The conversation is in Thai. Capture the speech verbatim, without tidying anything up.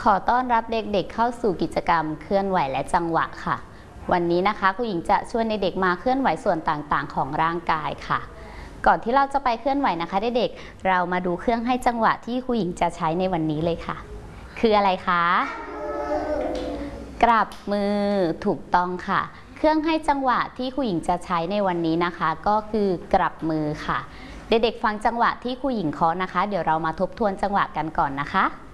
ขอต้อนรับเด็กๆเข้าสู่กิจกรรมเคลื่อนไหวและจังหวะค่ะวันนี้นะคะครูหญิงจะชวนเด็กๆมาเคลื่อนไหวส่วนต่างๆของร่างกายค่ะก่อนที่เราจะไปเคลื่อนไหวนะคะเด็กๆเรามาดูเครื่องให้จังหวะที่ครูหญิงจะใช้ในวันนี้เลยค่ะคืออะไรคะกลับมือถูกต้องค่ะเครื่องให้จังหวะที่ครูหญิงจะใช้ในวันนี้นะคะก็คือกลับมือค่ะเด็กๆฟังจังหวะที่ครูหญิงเคาะนะคะเดี๋ยวเรามาทบทวนจังหวะกันก่อนนะคะ